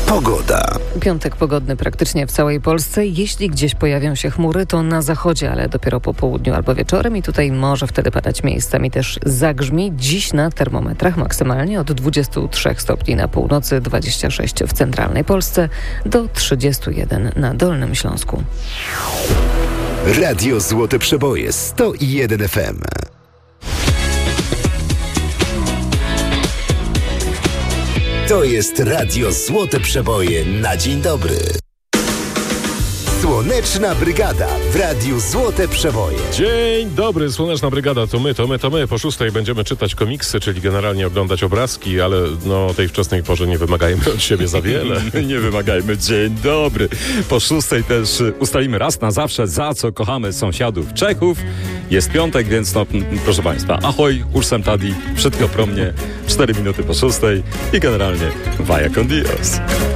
Pogoda. Piątek pogodny praktycznie w całej Polsce. Jeśli gdzieś pojawią się chmury, to na zachodzie, ale dopiero po południu albo wieczorem i tutaj może wtedy padać miejscami też zagrzmi. Dziś na termometrach maksymalnie od 23 stopni na północy, 26 w centralnej Polsce do 31 na Dolnym Śląsku. Radio Złote Przeboje 101 FM. To jest Radio Złote Przeboje na dzień dobry. Słoneczna Brygada w Radiu Złote Przeboje. Dzień dobry, Słoneczna Brygada, to my. Po 6 będziemy czytać komiksy, czyli generalnie oglądać obrazki, ale o tej wczesnej porze nie wymagajmy od siebie za wiele. Nie wymagajmy. Dzień dobry. Po 6 też ustalimy raz na zawsze, za co kochamy sąsiadów Czechów. Jest piątek, więc proszę Państwa, ahoj, ursem tadi, wszystko pro mnie, 4 minuty po 6 i generalnie vaya con Dios.